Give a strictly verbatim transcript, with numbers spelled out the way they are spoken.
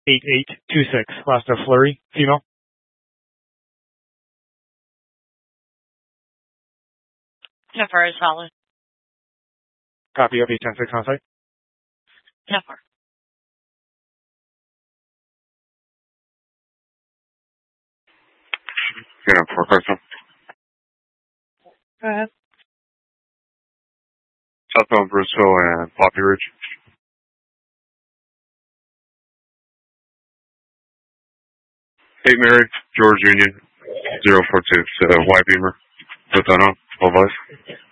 eight eight two six. Last of Flurry, female. Jennifer is valid. Copy of eight ten six on site. Jennifer. Jennifer, person. Go ahead. Southbound Bristol and Poppy Ridge. Eight Mary, George Union, zero four two, uh, Y Beamer. Put that on, all vice.